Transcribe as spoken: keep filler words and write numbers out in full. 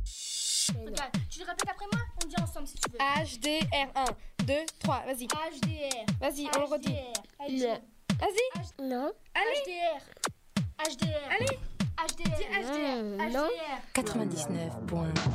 Regarde, tu le répètes après moi? On dit ensemble si tu veux. H D R. un, deux, trois, vas-y. H D R. Vas-y, on le redit. Le. Vas-y. Non. Allez. H D R. H D R. Allez. H D R. Dis H D R. Non. H D R. quatre-vingt-dix-neuf point